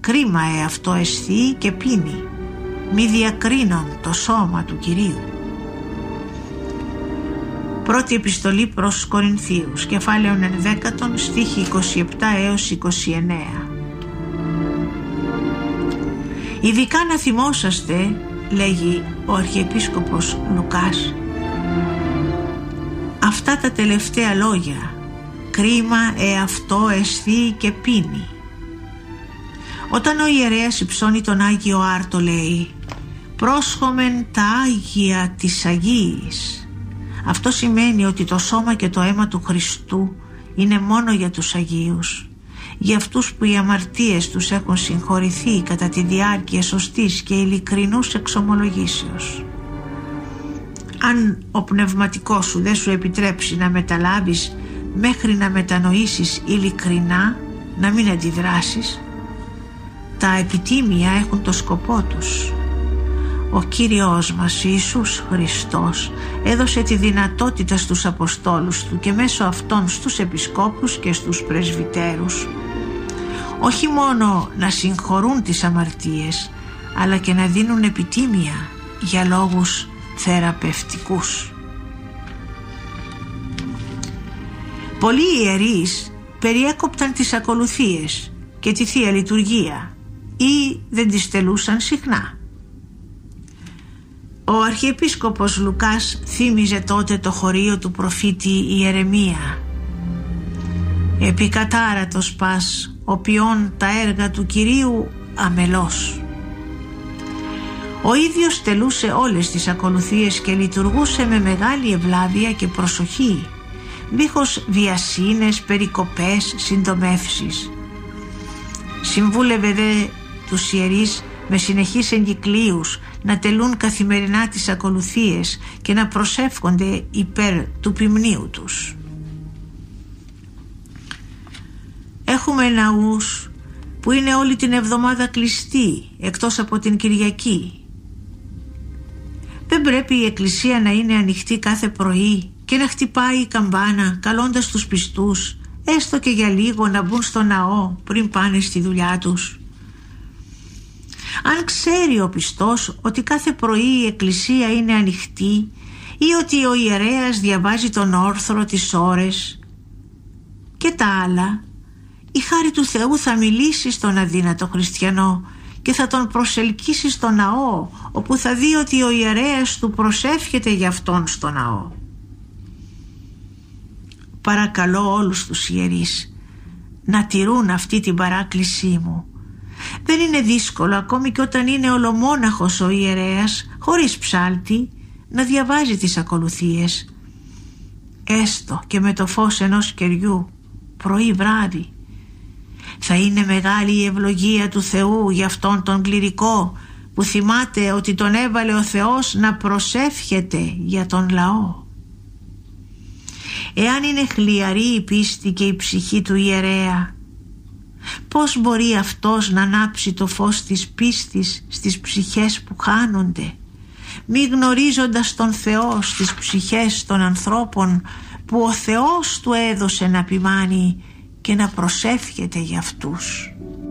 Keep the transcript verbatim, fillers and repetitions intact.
κρίμα εαυτό εσθεί και πίνει, μη διακρίνον το σώμα του Κυρίου. Πρώτη επιστολή προς Κορινθίους, κεφάλαιο ενδέκατον, στίχη είκοσι επτά έως είκοσι εννέα. Ειδικά να θυμόσαστε, λέγει ο Αρχιεπίσκοπος Λουκάς, αυτά τα τελευταία λόγια, κρίμα εαυτό εσθεί και πίνει. Όταν ο ιερέας υψώνει τον Άγιο Άρτο, λέει, πρόσχομεν τα Άγια της Αγίης. Αυτό σημαίνει ότι το σώμα και το αίμα του Χριστού είναι μόνο για τους Αγίους, για αυτούς που οι αμαρτίες τους έχουν συγχωρηθεί κατά τη διάρκεια σωστής και ειλικρινούς εξομολογήσεως. Αν ο πνευματικός σου δεν σου επιτρέψει να μεταλάβεις μέχρι να μετανοήσεις ειλικρινά, να μην αντιδράσεις, τα επιτίμια έχουν το σκοπό τους. Ο Κύριος μας Ιησούς Χριστός έδωσε τη δυνατότητα στους Αποστόλους του και μέσω αυτών στους επισκόπους και στους πρεσβυτέρους όχι μόνο να συγχωρούν τις αμαρτίες, αλλά και να δίνουν επιτίμια για λόγους θεραπευτικούς. Πολλοί ιερείς περιέκοπταν τις ακολουθίες και τη Θεία Λειτουργία ή δεν τις τελούσαν συχνά. Ο Αρχιεπίσκοπος Λουκάς θύμιζε τότε το χωρίο του προφήτη Ιερεμία. «Επικατάρατος πας, οποιών τα έργα του Κυρίου αμελώς». Ο ίδιος τελούσε όλες τις ακολουθίες και λειτουργούσε με μεγάλη ευλάβεια και προσοχή, δίχως βιασύνες, περικοπές, συντομεύσεις. Συμβούλευε δε τους ιερείς με συνεχείς εγκυκλίους να τελούν καθημερινά τις ακολουθίες και να προσεύχονται υπέρ του ποιμνίου τους. Έχουμε ναούς που είναι όλη την εβδομάδα κλειστοί εκτός από την Κυριακή. Δεν πρέπει η εκκλησία να είναι ανοιχτή κάθε πρωί και να χτυπάει η καμπάνα καλώντας τους πιστούς έστω και για λίγο να μπουν στο ναό πριν πάνε στη δουλειά τους. Αν ξέρει ο πιστός ότι κάθε πρωί η εκκλησία είναι ανοιχτή ή ότι ο ιερέας διαβάζει τον όρθρο τις ώρες και τα άλλα, η χάρη του Θεού θα μιλήσει στον αδύνατο χριστιανό και θα τον προσελκύσει στο ναό, όπου θα δει ότι ο ιερέας του προσεύχεται για αυτόν στο ναό. Παρακαλώ όλους τους ιερείς να τηρούν αυτή την παράκλησή μου. Δεν είναι δύσκολο, ακόμη και όταν είναι ολομόναχος ο ιερέας, χωρίς ψάλτη, να διαβάζει τις ακολουθίες, έστω και με το φως ενός κεριού, πρωί βράδυ. Θα είναι μεγάλη η ευλογία του Θεού για αυτόν τον κληρικό που θυμάται ότι τον έβαλε ο Θεός να προσεύχεται για τον λαό. Εάν είναι χλιαρή η πίστη και η ψυχή του ιερέα, πώς μπορεί αυτός να ανάψει το φως της πίστης στις ψυχές που χάνονται, μη γνωρίζοντας τον Θεό στις ψυχές των ανθρώπων που ο Θεός του έδωσε να ποιμάνει και να προσεύχεται για αυτούς.